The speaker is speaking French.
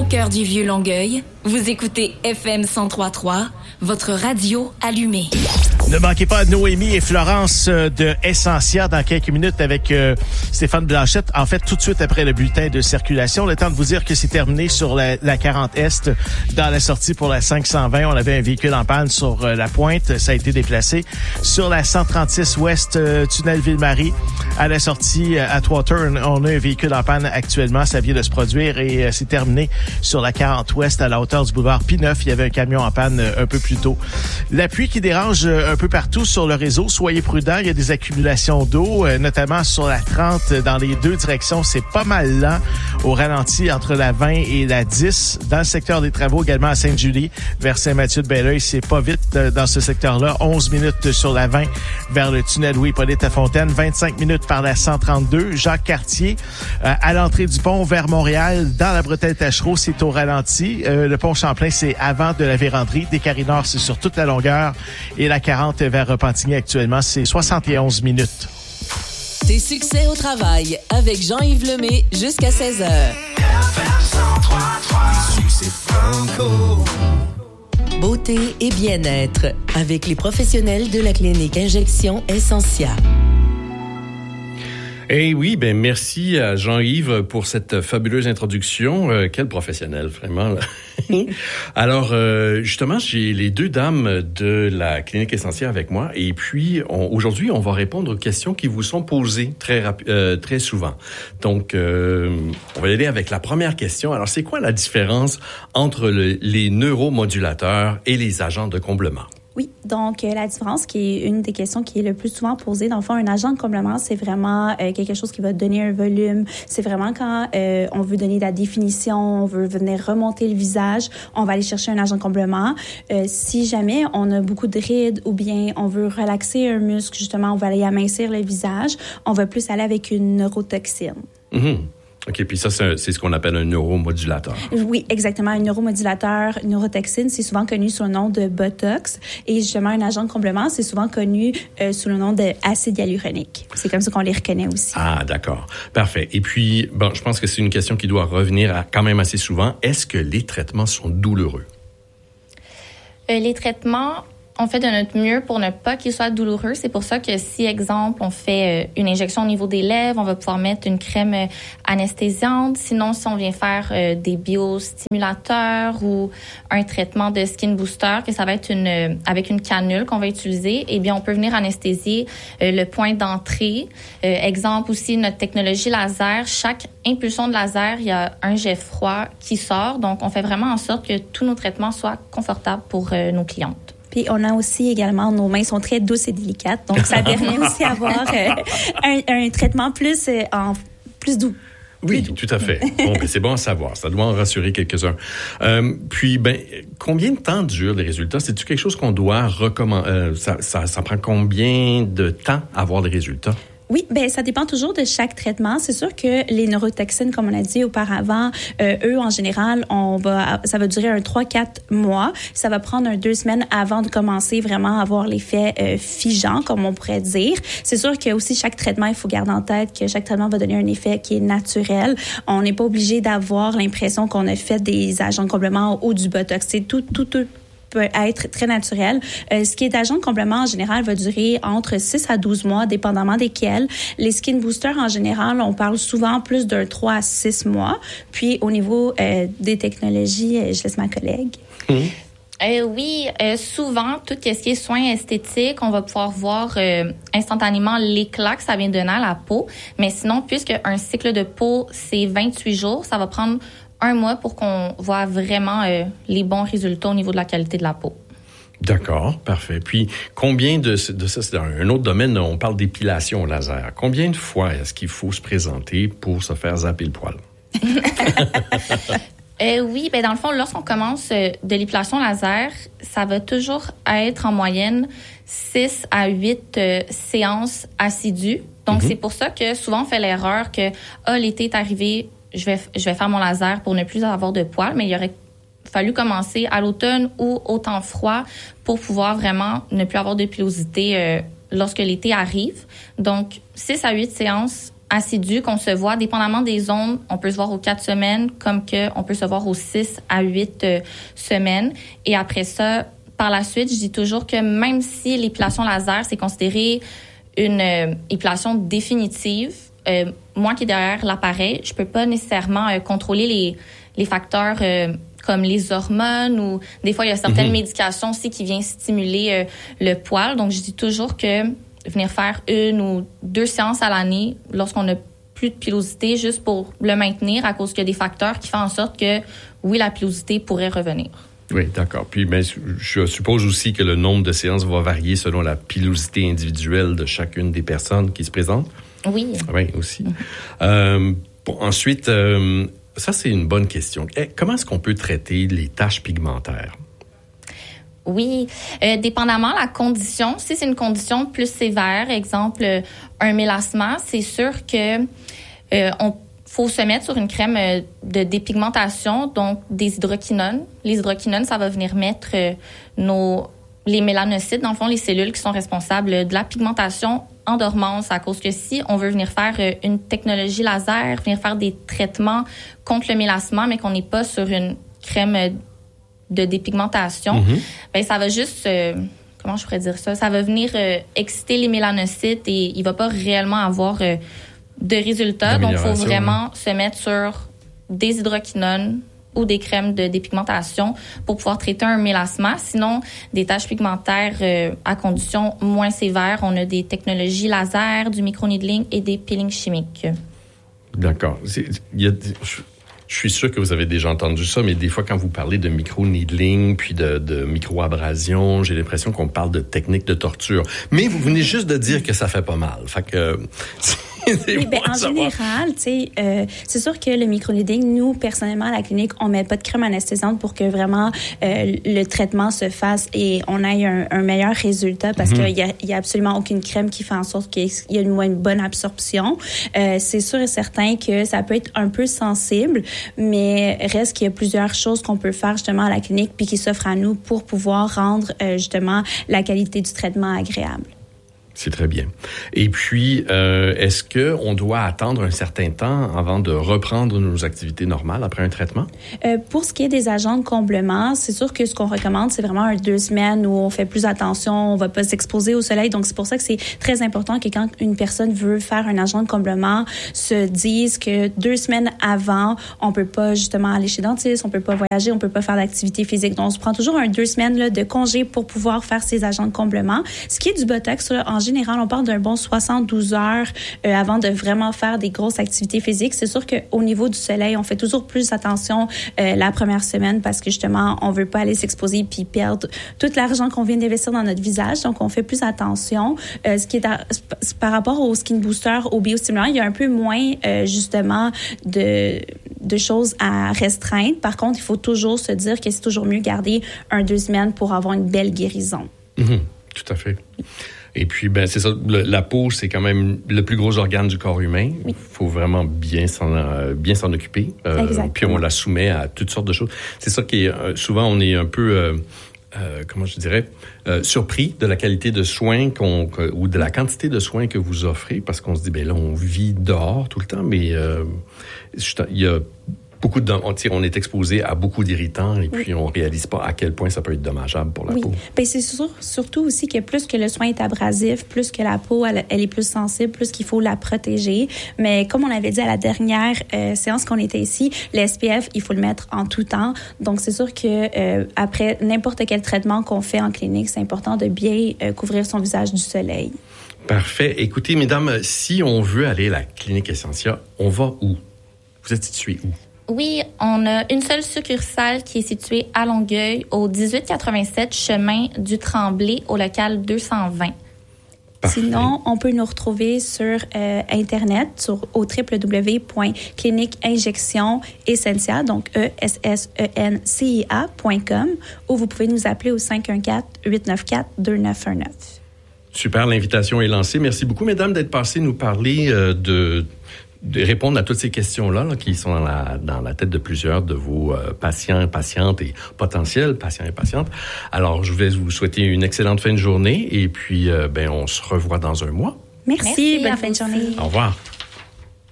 cœur du vieux Longueuil, vous écoutez FM 103.3, votre radio allumée. Ne manquez pas Noémie et Florence de Essentia dans quelques minutes avec Stéphane Blanchette. En fait, tout de suite après le bulletin de circulation. Le temps de vous dire que c'est terminé sur la 40 Est dans la sortie pour la 520. On avait un véhicule en panne sur la pointe. Ça a été déplacé. Sur la 136 Ouest, tunnel Ville-Marie, à la sortie à Atwater, on a un véhicule en panne actuellement. Ça vient de se produire et c'est terminé sur la 40 Ouest à la hauteur du boulevard P9. Il y avait un camion en panne un peu plus tôt. La pluie qui dérange un peu partout sur le réseau. Soyez prudents. Il y a des accumulations d'eau, notamment sur la 30 dans les deux directions. C'est pas mal lent au ralenti entre la 20 et la 10. Dans le secteur des travaux également à Sainte-Julie, vers Saint-Mathieu-de-Belleuil, c'est pas vite dans ce secteur-là. 11 minutes sur la 20 vers le tunnel Louis-Hippolyte-Lafontaine. 25 minutes par la 132. Jacques-Cartier, à l'entrée du pont vers Montréal, dans la bretelle-Tachereau, c'est au ralenti. Le pont Champlain, c'est avant de la véranderie. Des Carrés-Nord, c'est sur toute la longueur. Et la 40 vers Repentigny actuellement, c'est 71 minutes. Tes succès au travail avec Jean-Yves Lemay jusqu'à 16h. Beauté et bien-être avec les professionnels de la clinique Injection Essentia. Eh oui, ben merci à Jean-Yves pour cette fabuleuse introduction. Quel professionnel, vraiment. Alors, justement, j'ai les deux dames de la clinique Essentia avec moi. Et puis, aujourd'hui, on va répondre aux questions qui vous sont posées très souvent. Donc, on va y aller avec la première question. Alors, c'est quoi la différence entre les neuromodulateurs et les agents de comblement? Oui, donc la différence qui est une des questions qui est le plus souvent posée, dans le fond, un agent de comblement, c'est vraiment quelque chose qui va donner un volume. C'est vraiment quand on veut donner de la définition, on veut venir remonter le visage, on va aller chercher un agent de comblement. Si jamais on a beaucoup de rides ou bien on veut relaxer un muscle, justement, on va aller amincir le visage, on va plus aller avec une neurotoxine. Mm-hmm. OK, puis ça, c'est ce qu'on appelle un neuromodulateur. Oui, exactement. Un neuromodulateur, une neurotoxine, c'est souvent connu sous le nom de Botox. Et justement, un agent de comblement, c'est souvent connu sous le nom d'acide hyaluronique. C'est comme ça qu'on les reconnaît aussi. Ah, d'accord. Parfait. Et puis, bon, je pense que c'est une question qui doit revenir quand même assez souvent. Est-ce que les traitements sont douloureux? Les traitements, on fait de notre mieux pour ne pas qu'ils soient douloureux. C'est pour ça que si, exemple, on fait une injection au niveau des lèvres, on va pouvoir mettre une crème anesthésiante. Sinon, si on vient faire des biostimulateurs ou un traitement de skin booster, que ça va être avec une canule qu'on va utiliser, eh bien, on peut venir anesthésier le point d'entrée. Exemple aussi, notre technologie laser, chaque impulsion de laser, il y a un jet froid qui sort. Donc, on fait vraiment en sorte que tous nos traitements soient confortables pour nos clientes. Puis on a aussi également, nos mains sont très douces et délicates, donc ça permet aussi d'avoir un traitement plus doux. Oui, tout à fait. Bon, ben, c'est bon à savoir. Ça doit en rassurer quelques-uns. Puis, combien de temps durent les résultats? C'est-tu quelque chose qu'on doit recommander? Ça prend combien de temps à avoir des résultats? Oui, ça dépend toujours de chaque traitement. C'est sûr que les neurotoxines, comme on a dit auparavant, eux, en général, ça va durer 3-4 mois. Ça va prendre 2 semaines avant de commencer vraiment à avoir l'effet figeant, comme on pourrait dire. C'est sûr que aussi chaque traitement, il faut garder en tête que chaque traitement va donner un effet qui est naturel. On n'est pas obligé d'avoir l'impression qu'on a fait des agents de comblement ou du Botox. C'est tout peut être très naturel. Ce qui est agent de comblement, en général, va durer entre 6 à 12 mois, dépendamment desquels. Les skin boosters, en général, on parle souvent plus d'un 3 à 6 mois. Puis, au niveau des technologies, je laisse ma collègue. Oui, souvent, tout ce qui est soins esthétiques, on va pouvoir voir instantanément l'éclat que ça vient donner à la peau. Mais sinon, puisque un cycle de peau, c'est 28 jours, ça va prendre 1 mois pour qu'on voit vraiment les bons résultats au niveau de la qualité de la peau. D'accord, parfait. Puis, combien de ça, c'est un autre domaine, on parle d'épilation au laser. Combien de fois est-ce qu'il faut se présenter pour se faire zapper le poil? Oui, dans le fond, lorsqu'on commence de l'épilation laser, ça va toujours être en moyenne 6 à 8 séances assidues. Donc, c'est pour ça que souvent on fait l'erreur que l'été est arrivé, je vais faire mon laser pour ne plus avoir de poils, mais il aurait fallu commencer à l'automne ou au temps froid pour pouvoir vraiment ne plus avoir de pilosité lorsque l'été arrive. Donc, 6 à 8 séances assidu qu'on se voit, dépendamment des zones, on peut se voir aux 4 semaines, comme qu'on peut se voir aux 6 à 8 semaines. Et après ça, par la suite, je dis toujours que même si l'épilation laser, c'est considéré une épilation définitive, moi qui est derrière l'appareil, je peux pas nécessairement contrôler les facteurs comme les hormones ou des fois, il y a certaines médications aussi qui viennent stimuler le poil. Donc, je dis toujours que venir faire 1 ou 2 séances à l'année lorsqu'on n'a plus de pilosité, juste pour le maintenir à cause qu'il y a des facteurs qui font en sorte que, oui, la pilosité pourrait revenir. Oui, d'accord. Puis, ben, je suppose aussi que le nombre de séances va varier selon la pilosité individuelle de chacune des personnes qui se présentent. Oui. Oui, aussi. Ensuite, ça, c'est une bonne question. Comment est-ce qu'on peut traiter les taches pigmentaires? Oui, dépendamment de la condition. Si c'est une condition plus sévère, exemple un mélasma, c'est sûr que faut se mettre sur une crème de dépigmentation, donc des hydroquinones. Les hydroquinones, ça va venir mettre les mélanocytes, dans le fond, les cellules qui sont responsables de la pigmentation en dormance, à cause que si on veut venir faire une technologie laser, venir faire des traitements contre le mélasma, mais qu'on n'est pas sur une crème de dépigmentation, ben ça va juste, comment je pourrais dire ça, ça va venir exciter les mélanocytes et il va pas réellement avoir de résultats. Donc, il faut vraiment se mettre sur des hydroquinones ou des crèmes de dépigmentation pour pouvoir traiter un mélasma. Sinon, des taches pigmentaires à conditions moins sévères, on a des technologies laser, du microneedling et des peelings chimiques. D'accord. Je suis sûr que vous avez déjà entendu ça, mais des fois, quand vous parlez de micro-needling puis de micro-abrasion, j'ai l'impression qu'on parle de technique de torture. Mais vous venez juste de dire que ça fait pas mal. Fait que... Oui, ben, en général, tu sais, c'est sûr que le microneedling, nous, personnellement, à la clinique, on met pas de crème anesthésiante pour que vraiment le traitement se fasse et on ait un meilleur résultat parce qu'il y a absolument aucune crème qui fait en sorte qu'il y ait une bonne absorption. C'est sûr et certain que ça peut être un peu sensible, mais reste qu'il y a plusieurs choses qu'on peut faire justement à la clinique puis qui s'offrent à nous pour pouvoir rendre justement la qualité du traitement agréable. C'est très bien. Et puis, est-ce qu'on doit attendre un certain temps avant de reprendre nos activités normales après un traitement? Pour ce qui est des agents de comblement, c'est sûr que ce qu'on recommande, c'est vraiment 2 semaines où on fait plus attention, on va pas s'exposer au soleil. Donc, c'est pour ça que c'est très important que quand une personne veut faire un agent de comblement, se dise que 2 semaines avant, on peut pas justement aller chez le dentiste, on peut pas voyager, on peut pas faire d'activité physique. Donc, on se prend toujours 2 semaines là, de congé pour pouvoir faire ces agents de comblement. Ce qui est du Botox, là, en général, on parle d'un bon 72 heures avant de vraiment faire des grosses activités physiques. C'est sûr qu'au niveau du soleil, on fait toujours plus attention la première semaine parce que justement, on veut pas aller s'exposer puis perdre tout l'argent qu'on vient d'investir dans notre visage. Donc, on fait plus attention. Ce qui est par rapport au skin booster, au biostimulant, il y a un peu moins justement de choses à restreindre. Par contre, il faut toujours se dire que c'est toujours mieux garder 2 semaines pour avoir une belle guérison. Tout à fait. Et puis, ben c'est ça, la peau, c'est quand même le plus gros organe du corps humain. Il faut vraiment bien s'en occuper. Puis on la soumet à toutes sortes de choses. C'est ça qui est... souvent, on est un peu... comment je dirais, surpris de la qualité de soins ou de la quantité de soins que vous offrez, parce qu'on se dit, ben là, on vit dehors tout le temps, mais il y a beaucoup on est exposé à beaucoup d'irritants et puis on réalise pas à quel point ça peut être dommageable pour la peau. Bien, c'est surtout aussi que plus que le soin est abrasif, plus que la peau elle est plus sensible, plus qu'il faut la protéger. Mais comme on avait dit à la dernière séance qu'on était ici, le SPF, il faut le mettre en tout temps. Donc c'est sûr que après n'importe quel traitement qu'on fait en clinique, c'est important de bien couvrir son visage du soleil. Parfait. Écoutez, mesdames, si on veut aller à la clinique Essentia, on va où? Vous êtes situés où? Oui, on a une seule succursale qui est située à Longueuil, au 1887 chemin du Tremblay, au local 220. Parfait. Sinon, on peut nous retrouver sur Internet au www.cliniqueinjectionessentia, donc ESSENCIA.com, ou vous pouvez nous appeler au 514-894-2919. Super, l'invitation est lancée. Merci beaucoup, mesdames, d'être passées nous parler de répondre à toutes ces questions-là là, qui sont dans la tête de plusieurs de vos patients, patientes et potentiels patients et patientes. Alors, je vais vous souhaiter une excellente fin de journée et puis on se revoit dans un mois. Merci. Bonne fin de journée. Au revoir.